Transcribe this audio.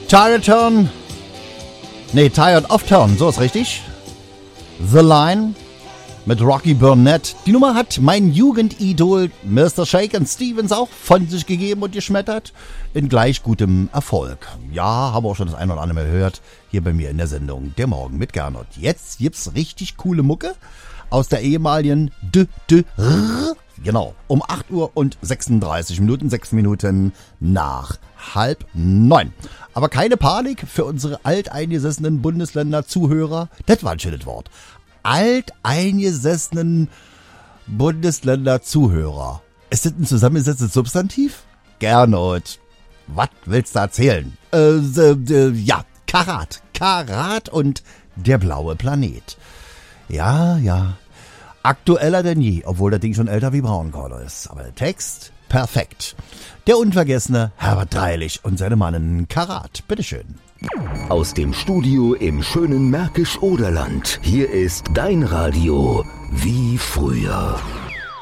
Tired of Turn, so ist richtig. The Line mit Rocky Burnett. Die Nummer hat mein Jugendidol Mr. Shakin' Stevens auch von sich gegeben und geschmettert. In gleich gutem Erfolg. Ja, haben wir auch schon das ein oder andere Mal gehört. Hier bei mir in der Sendung Der Morgen mit Gernot. Jetzt gibt's richtig coole Mucke aus der ehemaligen Genau, um 8 Uhr und 36 Minuten, 6 Minuten nach 8:30. Aber keine Panik für unsere alteingesessenen Bundesländer-Zuhörer. Das war ein schönes Wort. Alteingesessenen Bundesländer-Zuhörer. Ist das ein zusammengesetztes Substantiv? Gernot, was willst du erzählen? Karat und der blaue Planet. Ja. Aktueller denn je, obwohl das Ding schon älter wie Braunkohle ist. Aber der Text, perfekt. Der unvergessene Herbert Dreilich und seine Mannen Karat. Bitteschön. Aus dem Studio im schönen Märkisch-Oderland. Hier ist dein Radio wie früher.